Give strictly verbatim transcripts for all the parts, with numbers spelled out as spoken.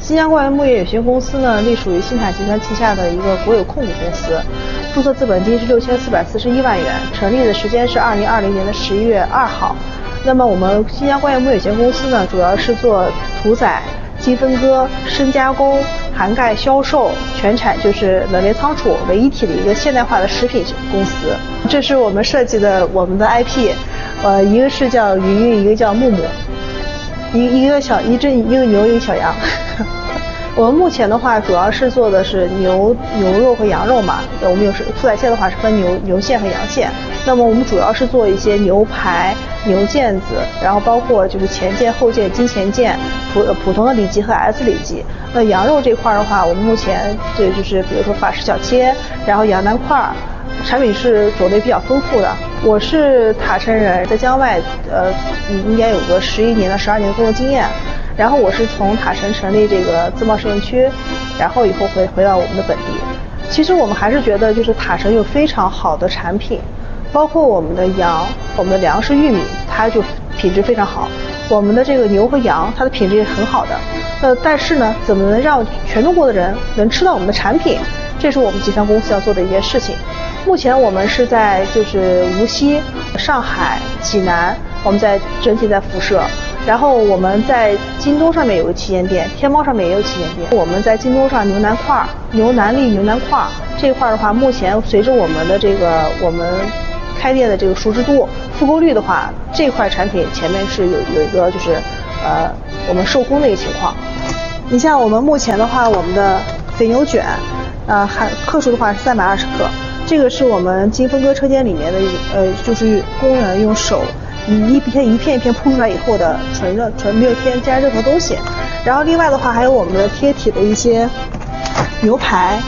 新疆冠源牧业有限公司呢，隶属于新塔集团旗下的一个国有控股公司，注册资本金是六千四百四十一万元，成立的时间是二零二零年的十一月二号。那么我们新疆冠源牧业有限公司呢，主要是做屠宰、精分割、深加工，涵盖销售、全产就是冷链仓储为一体的一个现代化的食品公司。这是我们设计的我们的 I P， 呃，一个是叫云云，一个叫木木，一一个小一只一个牛一个小羊。我们目前的话，主要是做的是牛牛肉和羊肉嘛。我们有是屠宰线的话是分牛牛线和羊线。那么我们主要是做一些牛排、牛腱子，然后包括就是前腱、后腱、筋前腱、普普通的里脊和 S 里脊。那羊肉这块的话，我们目前这就是比如说法式小切，然后羊腩块，产品是种类比较丰富的。我是塔城人，在疆外呃应该有个十一年到十二年的工作经验。然后我是从塔城成立这个自贸试验区，然后以后回回到我们的本地。其实我们还是觉得就是塔城有非常好的产品，包括我们的羊，我们的粮食玉米，它就品质非常好。我们的这个牛和羊，它的品质也很好的。呃，但是呢，怎么能让全中国的人能吃到我们的产品？这是我们集团公司要做的一件事情。目前我们是在就是无锡、上海、济南，我们在整体在辐射。然后我们在京东上面有个旗舰店，天猫上面也有旗舰店。我们在京东上牛腩块、牛腩粒、牛腩块这一块的话，目前随着我们的这个我们开店的这个熟知度、复购率的话，这块产品前面是有有一个就是呃我们售空的一个情况。你像我们目前的话，我们的肥牛卷，呃含克数的话是三百二十克，这个是我们精分割车间里面的呃就是工人用手。一片一片一片铺出来以后的纯热纯没有添加任何东西。然后另外的话还有我们的贴体的一些牛排，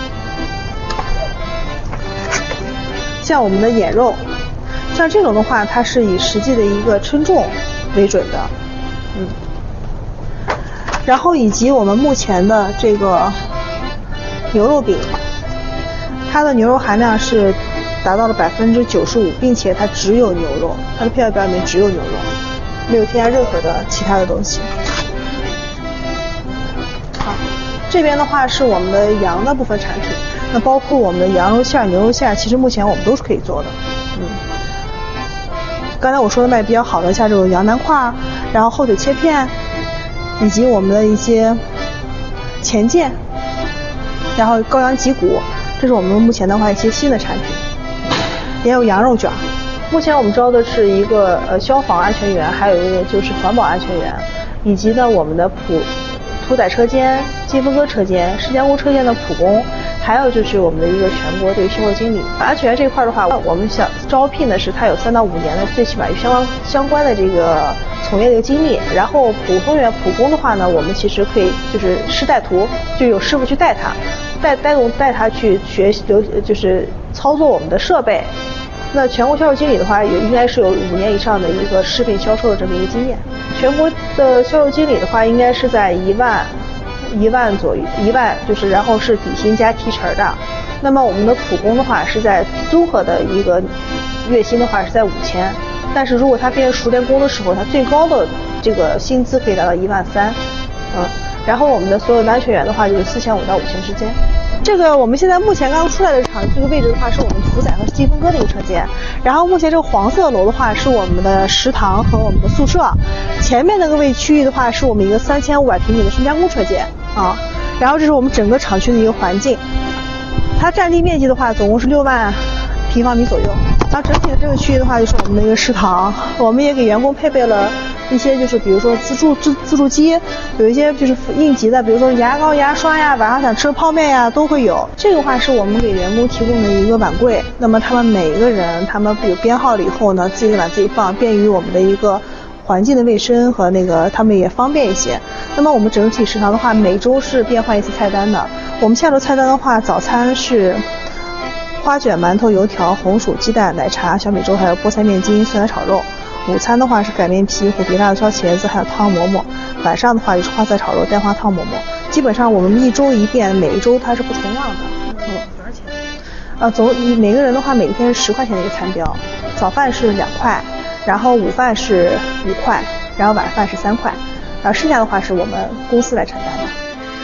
像我们的眼肉，像这种的话它是以实际的一个称重为准的。嗯，然后以及我们目前的这个牛肉饼，它的牛肉含量是达到了百分之九十五，并且它只有牛肉，它的配料表里面只有牛肉，没有添加任何的其他的东西。好，这边的话是我们的羊的部分产品，那包括我们的羊肉馅、牛肉馅，其实目前我们都是可以做的。嗯，刚才我说的卖比较好的，像这种羊腩块，然后后腿切片，以及我们的一些前腱，然后羔羊脊骨，这是我们目前的话一些新的产品。也有羊肉卷，目前我们招的是一个呃消防安全员，还有一个就是环保安全员，以及呢我们的普屠宰车间、精分割车间、深加工车间的普工，还有就是我们的一个全国的销售经理。安全员这一块的话，我们想招聘的是他有三到五年的最起码有相关相关的这个从业的一个经历。然后普通员、普工的话呢，我们其实可以就是师带徒，就有师傅去带他，带带动带他去学习，就是操作我们的设备。那全国销售经理的话，也应该是有五年以上的一个食品销售的这么一个经验。全国的销售经理的话，应该是在一万一万左右，一万就是然后是底薪加提成的。那么我们的普工的话是在综合的一个月薪的话是在五千，但是如果他变成熟练工的时候，他最高的这个薪资可以达到一万三，嗯。然后我们的所有的安全员的话就是四千五到五千之间。这个我们现在目前刚刚出来的场这个位置的话，是我们屠宰和精分割的一个车间。然后目前这个黄色的楼的话，是我们的食堂和我们的宿舍。前面那个位区域的话，是我们一个三千五百平米的深加工车间啊。然后这是我们整个厂区的一个环境，它占地面积的话，总共是六万平方米左右。然后整体的这个区域的话，就是我们的一个食堂。我们也给员工配备了一些就是比如说自助自自助机，有一些就是应急的，比如说牙膏、牙刷呀，晚上想吃泡面呀都会有。这个话是我们给员工提供的一个碗柜，那么他们每一个人他们有编号了以后呢，自己碗自己放，便于我们的一个环境的卫生和那个他们也方便一些。那么我们整体食堂的话，每周是变换一次菜单的。我们下周菜单的话，早餐是花卷、馒头、油条、红薯、鸡蛋、奶茶、小米粥，还有菠菜面筋、酸奶炒肉。午餐的话是擀面皮、虎皮辣椒茄子，还有汤馍馍。晚上的话就是花菜炒肉、蛋花汤馍馍。基本上我们一周一变，每一周它是不重样的。嗯，多少钱？呃，总每个人的话，每一天是十块钱的一个餐标。早饭是两块，然后午饭是五块，然后晚饭是三块，然后剩下的话是我们公司来承担的。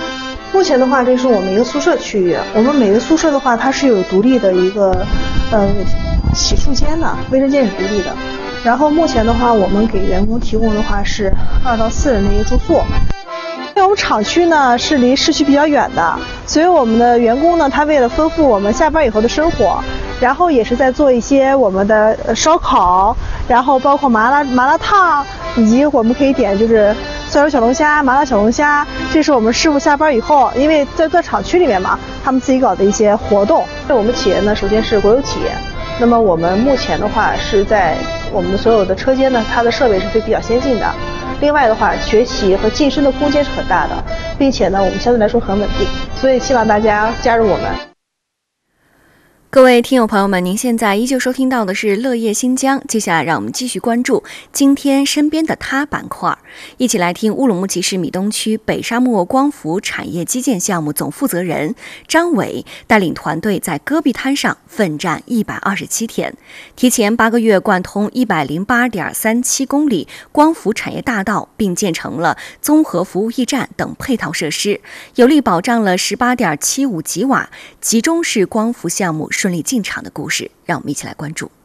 目前的话，这是我们一个宿舍区域。我们每个宿舍的话，它是有独立的一个呃洗漱间的，卫生间是独立的。然后目前的话，我们给员工提供的话是二到四人的一个住宿。因为我们厂区呢是离市区比较远的，所以我们的员工呢，他为了丰富我们下班以后的生活，然后也是在做一些我们的烧烤，然后包括麻辣麻辣烫，以及我们可以点就是酸油小龙虾、麻辣小龙虾，这是我们师傅下班以后，因为在在厂区里面嘛，他们自己搞的一些活动。我们企业呢，首先是国有企业，那么我们目前的话是在我们的所有的车间呢，它的设备是比较先进的。另外的话，学习和晋升的空间是很大的，并且呢，我们相对来说很稳定，所以希望大家加入我们。 各位听友朋友们，您现在依旧收听到的是乐业新疆，接下来让我们继续关注今天身边的他板块，一起来听乌鲁木齐市米东区北沙漠光伏产业基建项目总负责人张伟带领团队在戈壁滩上奋战一百二十七天，提前八个月贯通一百零八点三七公里光伏产业大道，并建成了综合服务驿站等配套设施，有力保障了十八点七五吉瓦集中式光伏项目顺利进场的故事，让我们一起来关注。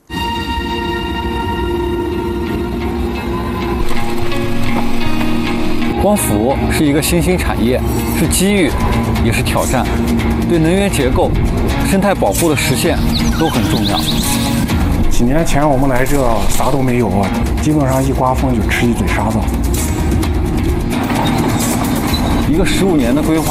光伏是一个新兴产业，是机遇，也是挑战，对能源结构、生态保护的实现都很重要。 几年前我们来这啥都没有啊，基本上一刮风就吃一嘴沙子。 一个十五年的规划。